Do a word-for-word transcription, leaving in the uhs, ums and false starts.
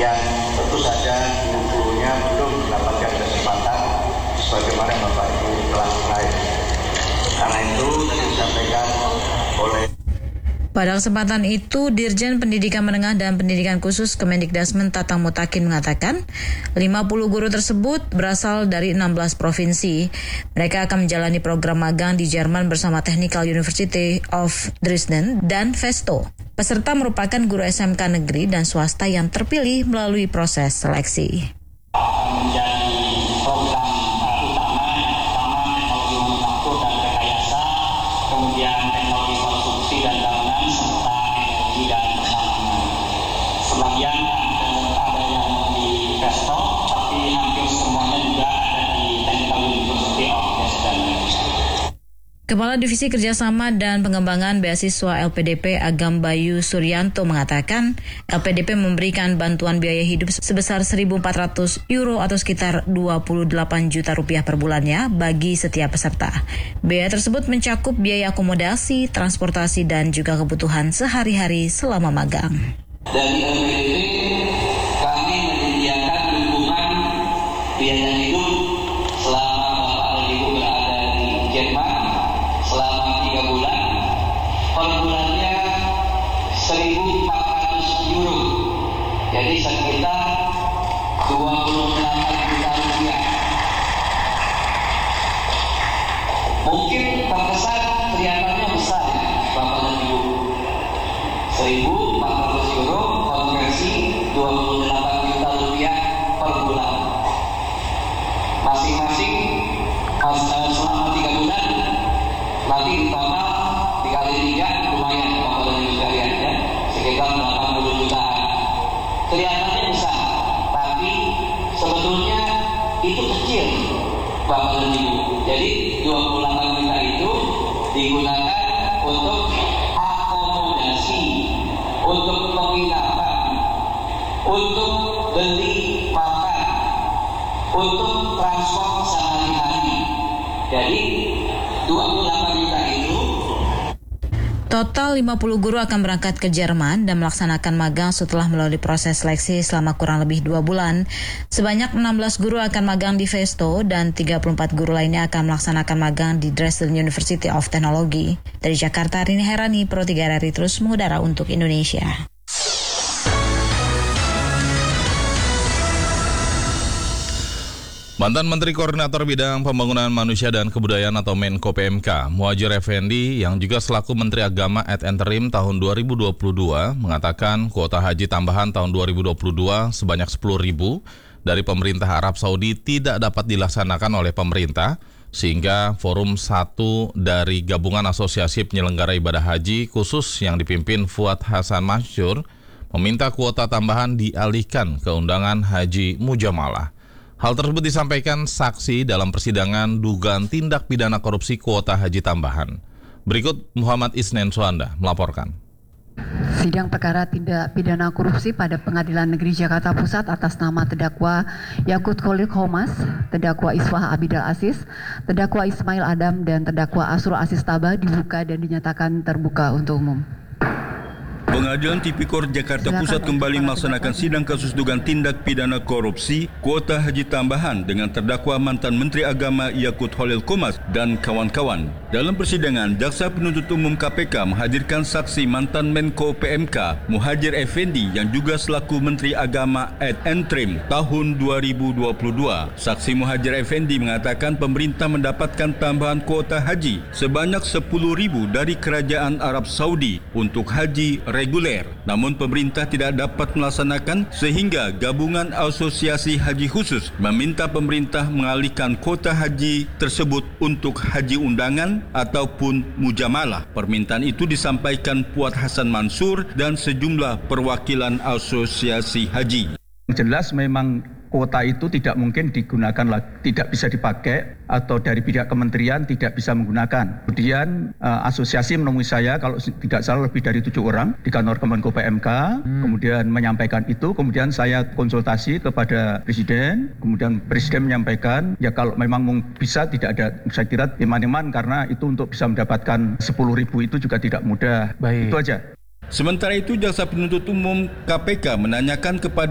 yang tentu saja guru-gurunya belum mendapatkan kesempatan sebagaimana Bapak Ibu telah meraih. Karena itu tadi disampaikan oleh Pada kesempatan itu, Dirjen Pendidikan Menengah dan Pendidikan Khusus Kemendikdasmen Tatang Mutakin mengatakan, lima puluh guru tersebut berasal dari enam belas provinsi. Mereka akan menjalani program magang di Jerman bersama Technical University of Dresden dan Vesto. Peserta merupakan guru S M K negeri dan swasta yang terpilih melalui proses seleksi. Menjadi program utama, yang pertama teknologi manufaktur dan rekayasa, kemudian teknologi konstruksi dan bangunan, serta energi dan pertambangan. Sebagian ada yang di Vesto, tapi hampir semuanya juga ada di Technical University of Dresden. Kepala Divisi Kerjasama dan Pengembangan Beasiswa L P D P Agam Bayu Suryanto mengatakan L P D P memberikan bantuan biaya hidup sebesar seribu empat ratus euro atau sekitar dua puluh delapan juta rupiah per bulannya bagi setiap peserta. Biaya tersebut mencakup biaya akomodasi, transportasi, dan juga kebutuhan sehari-hari selama magang. Dari L P D P kami menyediakan dukungan biaya hidup selama Bapak dan Ibu berada di Jerman selama tiga bulan, per bulannya seribu empat ratus euro, jadi sekitar dua puluh delapan juta rupiah. Mungkin terkesan kelihatannya besar ya Bapak dan Ibu, seribu empat ratus euro konversi dua puluh delapan juta rupiah per bulan. Masing-masing selama tiga bulan, nanti total dikali tiga lumayan Bapak dan Ibu sekalian ya, sekitar delapan puluh jutaan. Kelihatannya besar, tapi sebetulnya itu kecil Bapak dan Ibu. Jadi dua puluh delapan juta itu digunakan untuk akomodasi, untuk penginapan, untuk beli makan, untuk transport sehari-hari. Jadi dua puluh delapan juta itu. Total lima puluh guru akan berangkat ke Jerman dan melaksanakan magang setelah melalui proses seleksi selama kurang lebih dua bulan. Sebanyak enam belas guru akan magang di Vesto dan tiga puluh empat guru lainnya akan melaksanakan magang di Dresden University of Technology. Dari Jakarta, Rini Herani, Pro tiga R R I terus mengudara untuk Indonesia. Mantan Menteri Koordinator Bidang Pembangunan Manusia dan Kebudayaan atau Menko P M K, Muhadjir Effendi, yang juga selaku Menteri Agama ad interim tahun dua ribu dua puluh dua, mengatakan kuota haji tambahan tahun dua ribu dua puluh dua sebanyak sepuluh ribu dari pemerintah Arab Saudi tidak dapat dilaksanakan oleh pemerintah, sehingga Forum satu dari Gabungan Asosiasi Penyelenggara Ibadah Haji khusus yang dipimpin Fuad Hasan Mansur meminta kuota tambahan dialihkan ke undangan haji mujamalah. Hal tersebut disampaikan saksi dalam persidangan dugaan tindak pidana korupsi kuota haji tambahan. Berikut Muhammad Isnen Suanda melaporkan. Sidang perkara tindak pidana korupsi pada Pengadilan Negeri Jakarta Pusat atas nama terdakwa Yakut Khalil Khomas, terdakwa Iswah Abidal Aziz, terdakwa Ismail Adam, dan terdakwa Asrul Aziz Taba dibuka dan dinyatakan terbuka untuk umum. Pengadilan Tipikor Jakarta Pusat kembali melaksanakan sidang kasus dugaan tindak pidana korupsi kuota haji tambahan dengan terdakwa mantan Menteri Agama Yakut Khalil Khomas dan kawan-kawan. Dalam persidangan, Jaksa Penuntut Umum K P K menghadirkan saksi mantan Menko P M K Muhadjir Effendi yang juga selaku Menteri Agama ad interim tahun dua ribu dua puluh dua. Saksi Muhadjir Effendi mengatakan pemerintah mendapatkan tambahan kuota haji sebanyak sepuluh ribu dari Kerajaan Arab Saudi untuk haji reguler. Namun pemerintah tidak dapat melaksanakan sehingga Gabungan Asosiasi Haji Khusus meminta pemerintah mengalihkan kuota haji tersebut untuk haji undangan ataupun mujamalah. Permintaan itu disampaikan Fuad Hasan Mansur dan sejumlah perwakilan Asosiasi Haji. Jelas memang kuota itu tidak mungkin digunakan lagi, tidak bisa dipakai atau dari pihak kementerian tidak bisa menggunakan. Kemudian uh, asosiasi menemui saya kalau tidak salah lebih dari tujuh orang di kantor Kemenko P M K, hmm. kemudian menyampaikan itu, kemudian saya konsultasi kepada Presiden, kemudian Presiden menyampaikan ya kalau memang bisa tidak ada, saya kira iman-iman karena itu untuk bisa mendapatkan sepuluh ribu itu juga tidak mudah. Baik. Itu aja. Sementara itu, Jaksa Penuntut Umum K P K menanyakan kepada